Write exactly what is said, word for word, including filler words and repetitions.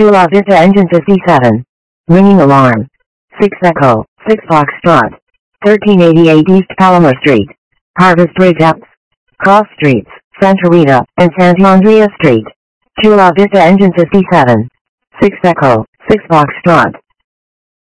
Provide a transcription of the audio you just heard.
Chula Vista engine fifty-seven. Ringing alarm. six Echo, six Foxtrot. thirteen eighty-eight East Palomar Street. Harvest Ridge Apps. Cross Streets, Santa Rita, and Santa Andrea Street. Chula Vista engine fifty-seven. six Echo, six Foxtrot.